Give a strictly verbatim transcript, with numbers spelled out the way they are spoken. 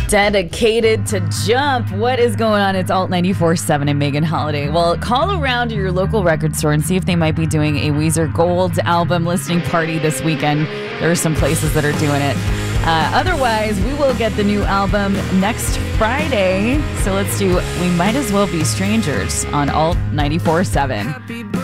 Dedicated to Jump. What is going on? It's Alt ninety-four point seven and Megan Holiday. Well, call around to your local record store and see if they might be doing a Weezer Gold album listening party this weekend. There are some places that are doing it. Uh, otherwise, we will get the new album next Friday. So let's do We Might As Well Be Strangers on Alt ninety-four point seven.